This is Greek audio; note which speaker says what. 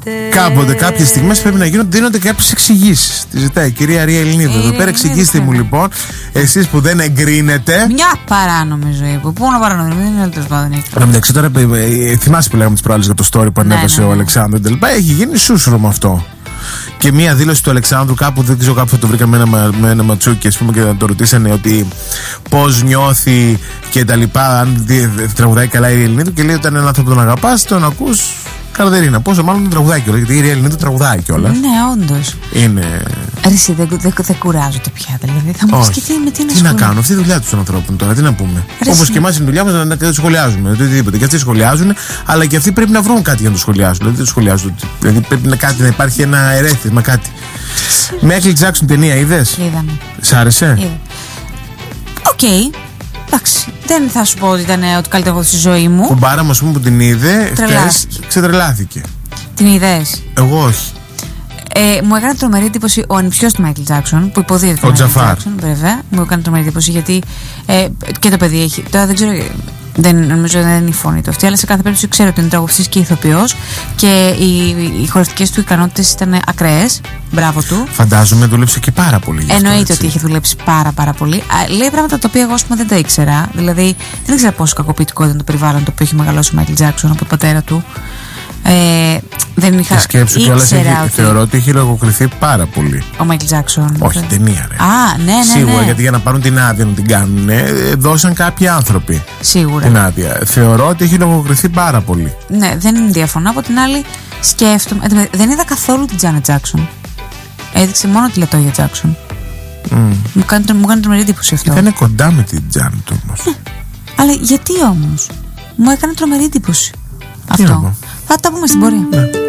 Speaker 1: Κάποτε, κάποιες στιγμές πρέπει να δίνονται κάποιες εξηγήσεις. Τη ζητάει η κυρία Ρία Ελληνίδου. Εδώ πέρα εξηγήστε μου λοιπόν, εσείς που δεν εγκρίνετε.
Speaker 2: Μια παράνομη ζωή. Πού να παράνομη, δεν είναι τέλος πάντων.
Speaker 1: Εν μεταξύ τώρα, θυμάσαι που λέγαμε τις προάλλες για το story που ανέβασε ο Αλεξάνδρου κτλ. Έχει γίνει σούσουρο με αυτό. Και μία δήλωση του Αλεξάνδρου κάπου, δεν ξέρω, κάπου θα το βρήκαμε με ένα ματσούκι, ας πούμε, και να το ρωτήσανε ότι πώς νιώθει και τα λοιπά, αν τραγουδάει καλά η Ρία Ελληνίδου, και λέει ότι αν έναν άνθρωπο τον αγαπάς, τον ακούς καρδερίνα. Πόσο μάλλον τον τραγουδάει κιόλας, γιατί η Ρία Ελληνίδου τραγουδάει κιόλας.
Speaker 2: Ναι, όντως.
Speaker 1: Είναι.
Speaker 2: Εσύ δεν κουράζονται πια, δηλαδή. Θα μου πεις και τι
Speaker 1: να κάνουν, αυτή η δουλειά τους των ανθρώπων τώρα, τι να πούμε. Όπως και εμάς η δουλειά μας να το σχολιάζουμε, οτιδήποτε. Και αυτοί σχολιάζουν, αλλά και αυτοί πρέπει να βρουν κάτι για να το σχολιάζουν. Δηλαδή δεν το σχολιάζουν. Δηλαδή πρέπει να υπάρχει ένα ερέθισμα, κάτι. Μάικλ Τζάκσον ταινία είδες?
Speaker 2: Είδαμε.
Speaker 1: Σ' άρεσε?
Speaker 2: Οκ. Εντάξει. Δεν θα σου πω ότι ήταν ό,τι καλύτερο στη ζωή μου.
Speaker 1: Κουμπάρα μου, ας πούμε, που την είδε, χθες ξετρελάθηκε.
Speaker 2: Την είδες?
Speaker 1: Εγώ όχι.
Speaker 2: Μου έκανε τρομερή εντύπωση ο ανιψιός του Μάικλ Τζάκσον, που υποδίεται.
Speaker 1: Ο Τζαφάρ.
Speaker 2: Βέβαια, μου έκανε τρομερή εντύπωση γιατί και το παιδί έχει. Τώρα δεν ξέρω. Νομίζω δεν είναι η φωνή του αυτή, αλλά σε κάθε περίπτωση ξέρω ότι είναι τραγουδιστής και ηθοποιός και οι χορευτικές του ικανότητες ήταν ακραίες. Μπράβο του.
Speaker 1: Φαντάζομαι δούλεψε και πάρα πολύ.
Speaker 2: Εννοείται ότι είχε δουλέψει πάρα πολύ. Λέει πράγματα τα οποία εγώ δεν τα ήξερα. Δηλαδή δεν ήξερα πόσο κακοποιητικό ήταν το περιβάλλον το οποίο έχει μεγαλώσει ο Μάικλ Τζάκσον από τον πατέρα του. Δεν είχα.
Speaker 1: Σκέψου κιόλας, θεωρώ ότι έχει λογοκριθεί πάρα πολύ.
Speaker 2: Ο Μάικλ Τζάκσον.
Speaker 1: Όχι, ταινία, ρε.
Speaker 2: Ναι.
Speaker 1: Σίγουρα, γιατί για να πάρουν την άδεια να την κάνουν, δώσαν κάποιοι άνθρωποι.
Speaker 2: Σίγουρα.
Speaker 1: Την άδεια. Θεωρώ ότι έχει λογοκριθεί πάρα πολύ.
Speaker 2: Ναι, δεν διαφωνώ. Από την άλλη, σκέφτομαι. Δεν είδα καθόλου την Τζάνετ Τζάκσον. Έδειξε μόνο τη Λατόγια Τζάκσον. Μου κάνει τρομερή εντύπωση αυτό.
Speaker 1: Ήταν κοντά με την Τζάνετ όμως.
Speaker 2: Ναι. Αλλά γιατί όμως? Μου έκανε τρομερή εντύπωση αυτό. Θα τα πούμε στην πορεία.
Speaker 1: Ναι.